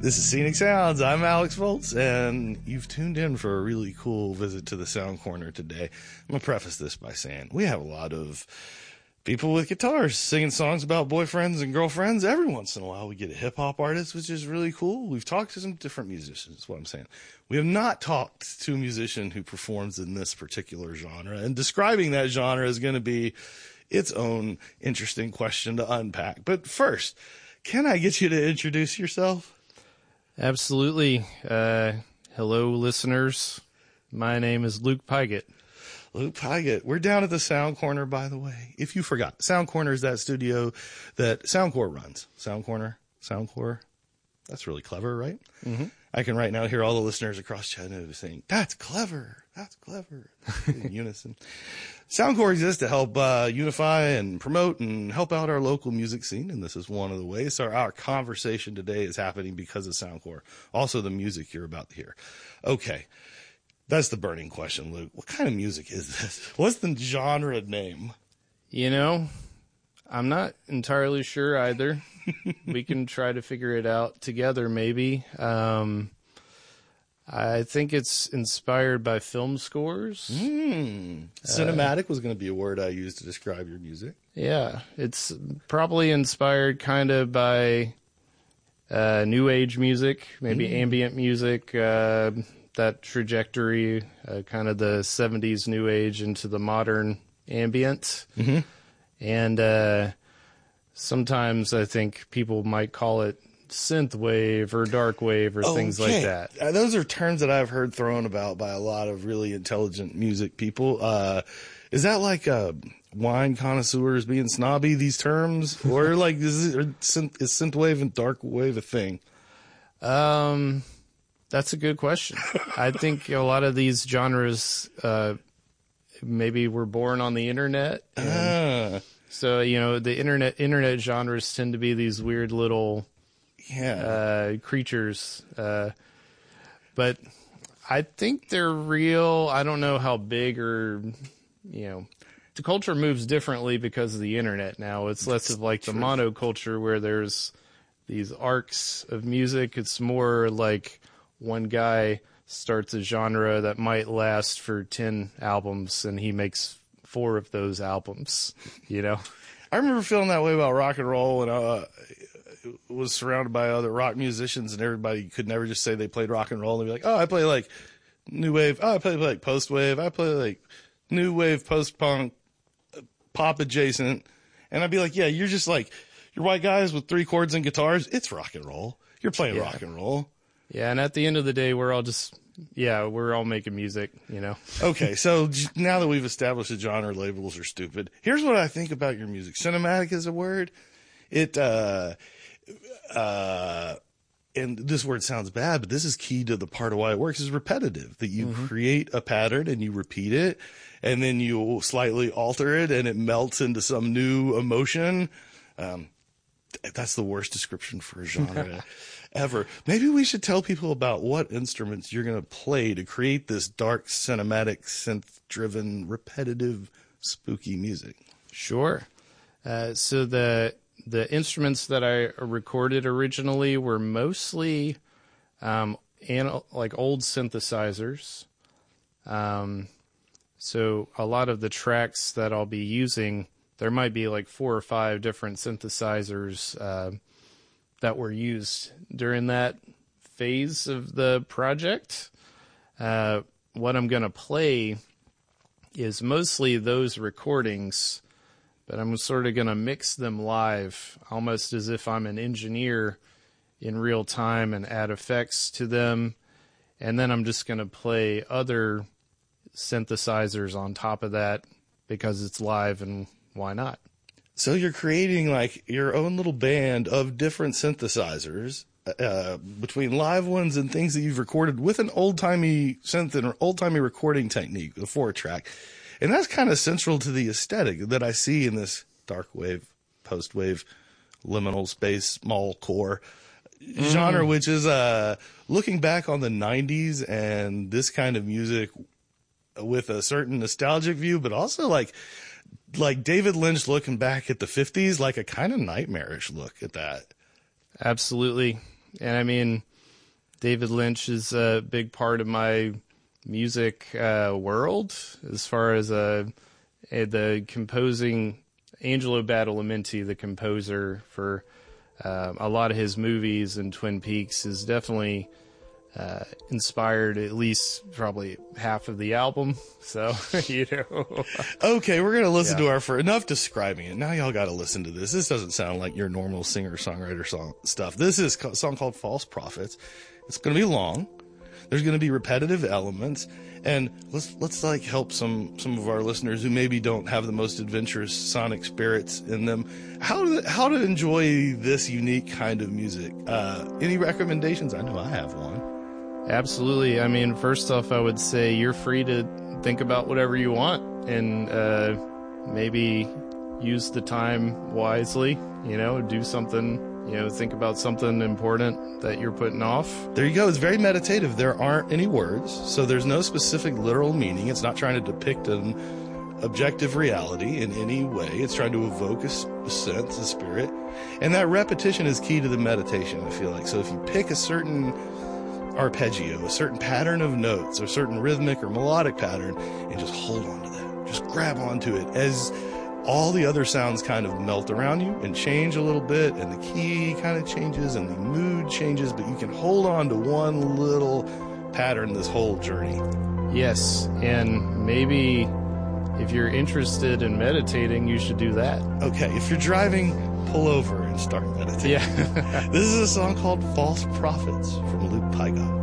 This is Scenic Sounds. I'm Alex Volts, and you've tuned in for a really cool visit to the Sound Corner today. I'm going to preface this by saying we have a lot of people with guitars singing songs about boyfriends and girlfriends. Every once in a while we get a hip-hop artist, which is really cool. We've talked to some different musicians, is what I'm saying. We have not talked to a musician who performs in this particular genre, and describing that genre is going to be its own interesting question to unpack. But first, can I get you to introduce yourself? Absolutely. Hello, listeners. My name is Luke Pygott. Luke Pygott. We're down at the Sound Corner, by the way. If you forgot, Sound Corner is that studio that Soundcore runs. Soundcore. That's really clever, right? Mm-hmm. I can right now hear all the listeners across Chattanooga saying, "That's clever. That's clever," in unison. Soundcore exists to help unify and promote and help out our local music scene, and this is one of the ways. So our conversation today is happening because of Soundcore. Also, the music you're about to hear. Okay, that's the burning question, Luke. What kind of music is this? What's the genre name? You know, I'm not entirely sure either. We can try to figure it out together, maybe. I think it's inspired by film scores. Cinematic was going to be a word I used to describe your music. Yeah, it's probably inspired kind of by new age music, maybe ambient music, that trajectory, kind of the 70s new age into the modern ambient. Mm-hmm. And sometimes I think people might call it synth wave or dark wave or things like that. Those are terms that I've heard thrown about by a lot of really intelligent music people. Is that like wine connoisseurs being snobby, these terms? Or like is synth wave and dark wave a thing? That's a good question. I think a lot of these genres maybe were born on the internet. So, you know, the internet genres tend to be these weird little creatures. But I think they're real. I don't know how big or, you know, the culture moves differently because of the internet now. It's less of like the monoculture where there's these arcs of music. It's more like one guy starts a genre that might last for 10 albums and he makes 4 of those albums, you know? I remember feeling that way about rock and roll, and was surrounded by other rock musicians, and everybody could never just say they played rock and roll. They'd be like, "Oh, I play like new wave. Oh, I play like post wave. I play like new wave, post punk, pop adjacent." And I'd be like, "Yeah, you're just like you're white guys with 3 chords and guitars. It's rock and roll. You're playing rock and roll." Yeah, and at the end of the day, we're all making music, you know. Okay, so now that we've established that genre labels are stupid, here's what I think about your music. Cinematic is a word. It and this word sounds bad, but this is key to the part of why it works, is repetitive, that you create a pattern and you repeat it and then you slightly alter it and it melts into some new emotion. That's the worst description for a genre ever. Maybe we should tell people about what instruments you're going to play to create this dark, cinematic, synth-driven, repetitive, spooky music. Sure. So the instruments that I recorded originally were mostly like old synthesizers. So a lot of the tracks that I'll be using, there might be like 4 or 5 different synthesizers that were used during that phase of the project. What I'm going to play is mostly those recordings, but I'm sort of going to mix them live, almost as if I'm an engineer in real time, and add effects to them. And then I'm just going to play other synthesizers on top of that because it's live, and why not? So you're creating like your own little band of different synthesizers, between live ones and things that you've recorded with an old-timey synth and old-timey recording technique, the 4-track. And that's kind of central to the aesthetic that I see in this dark wave, post wave, liminal space, small core genre, which is looking back on the 90s and this kind of music with a certain nostalgic view, but also like David Lynch looking back at the 50s, like a kind of nightmarish look at that. Absolutely. And I mean, David Lynch is a big part of my music world as far as the composing. Angelo Badalamenti, the composer for a lot of his movies and Twin Peaks, is definitely inspired at least probably half of the album. So, Okay, we're going to listen to for enough describing it. Now y'all got to listen to this. This doesn't sound like your normal singer-songwriter song stuff. This is a song called False Prophets. It's going to be long. There's going to be repetitive elements. And let's like help some of our listeners who maybe don't have the most adventurous sonic spirits in them. How to enjoy this unique kind of music? Any recommendations? I know I have one. Absolutely. I mean, first off, I would say you're free to think about whatever you want and maybe use the time wisely. Do something. Think about something important that you're putting off. There you go. It's very meditative. There aren't any words, so there's no specific literal meaning. It's not trying to depict an objective reality in any way. It's trying to evoke a sense, a spirit. And that repetition is key to the meditation, I feel like. So if you pick a certain arpeggio, a certain pattern of notes, a certain rhythmic or melodic pattern, and just hold on to that. Just grab onto it as all the other sounds kind of melt around you and change a little bit, and the key kind of changes and the mood changes, but you can hold on to one little pattern this whole journey. Yes, and maybe if you're interested in meditating, you should do that. Okay, if you're driving, pull over and start meditating. Yeah. This is a song called False Prophets from Luke Pygott.